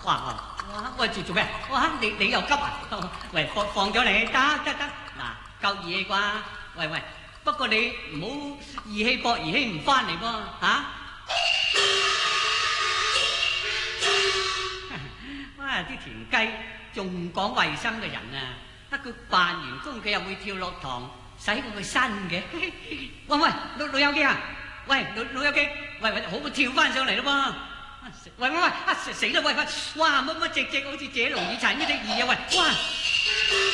哇！喂，做咩？哇！你又急啊？喂，放咗你，得。嗱，夠義氣啩？喂，不過你唔好義氣搏義氣唔翻嚟噃嚇。哇！啲田雞仲講衞生嘅人啊，得佢扮完工佢又會跳落塘洗過個身嘅。喂，老友記啊！喂，老友記，喂，好過跳翻上嚟咯噃！喂，死啦！喂，哇，乜隻好似謝龍耳殘呢隻耳啊！喂，哇！